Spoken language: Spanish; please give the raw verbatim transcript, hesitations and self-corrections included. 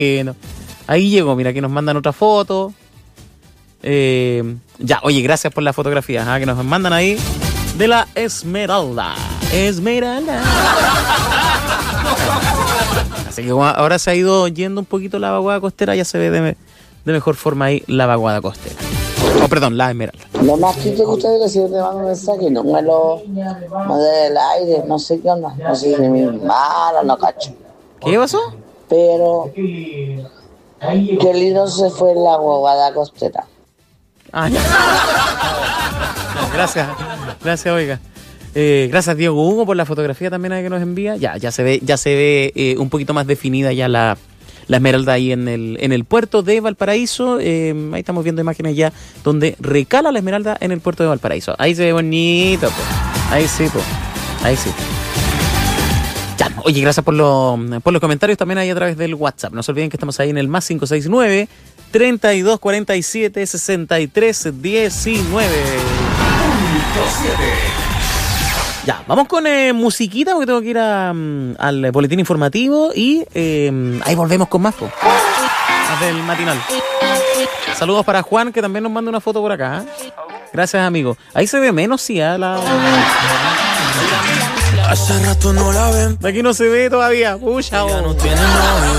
bueno. Ahí llegó, mira, que nos mandan otra foto. Eh, ya, oye, gracias por las fotografías ¿eh? que nos mandan ahí de la Esmeralda. Esmeralda. Así que ahora se ha ido yendo un poquito la vaguada costera, ya se ve de, de mejor forma ahí la vaguada costera. Oh, perdón, la Esmeralda. Lo más que te gusta es que si yo te mando un mensaje y no me lo mandé del aire, no sé qué onda, no sé si mi mala, no cacho. ¿Qué pasó? Pero qué lindo se fue la vaguada costera. Ah, ya. Gracias, gracias, oiga. Eh, gracias Diego Hugo por la fotografía también que nos envía. Ya, ya se ve, ya se ve eh, un poquito más definida ya la, la Esmeralda ahí en el, en el puerto de Valparaíso. Eh, ahí estamos viendo imágenes ya donde recala la Esmeralda en el puerto de Valparaíso. Ahí se ve bonito, pues. Ahí sí, pues. Ahí sí. Ya, oye, gracias por, lo, por los comentarios también ahí a través del WhatsApp. No se olviden que estamos ahí en el más cinco seis nueve, treinta y dos cuarenta y siete, sesenta y tres diecinueve. Ya, vamos con eh, musiquita porque tengo que ir a, um, al boletín informativo y eh, ahí volvemos con más, po. Más del matinal. Saludos para Juan que también nos manda una foto por acá. ¿eh? Gracias, amigo. Ahí se ve menos, sí, ¿eh? la... Hace rato no la ven. De aquí no se ve todavía. Pucha, Ya no tiene novio.